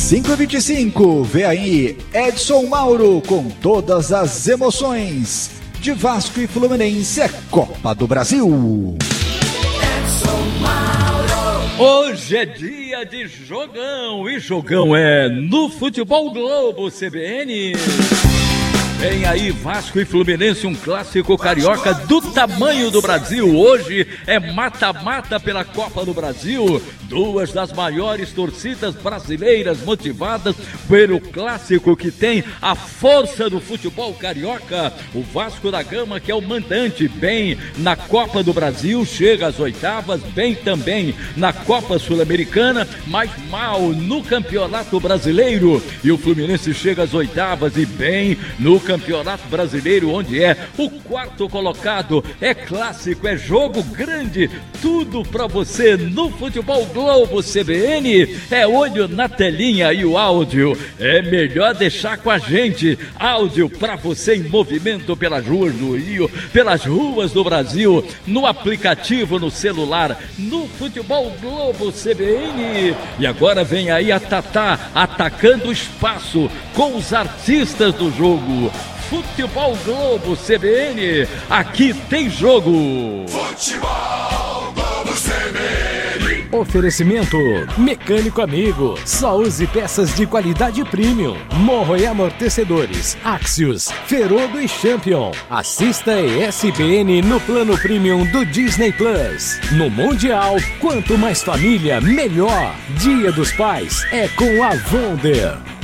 5h25, vê aí Edson Mauro com todas as emoções. De Vasco e Fluminense é Copa do Brasil. Edson Mauro. Hoje é dia de jogão, e jogão é no Futebol Globo CBN. Vem aí Vasco e Fluminense, um clássico carioca do tamanho do Brasil. Hoje é mata-mata pela Copa do Brasil. Duas das maiores torcidas brasileiras motivadas pelo clássico que tem a força do futebol carioca. O Vasco da Gama, que é o mandante, bem na Copa do Brasil, chega às oitavas, bem também na Copa Sul-Americana, mas mal no Campeonato Brasileiro. E o Fluminense chega às oitavas e bem no Campeonato Brasileiro, onde é o quarto colocado. É clássico, é jogo grande, tudo pra você no Futebol Globo CBN. É olho na telinha e o áudio é melhor deixar com a gente. Áudio pra você em movimento pelas ruas do Rio, pelas ruas do Brasil, no aplicativo, no celular, no Futebol Globo CBN. E agora vem aí a Tatá atacando o espaço com os artistas do jogo. Futebol Globo CBN, aqui tem jogo. Futebol Globo CBN. Oferecimento Mecânico Amigo. Só use peças de qualidade premium. Morro e amortecedores, Axios, Ferodo e Champion. Assista ESPN no plano premium do Disney Plus. No Mundial, quanto mais família, melhor. Dia dos Pais é com a Wonder.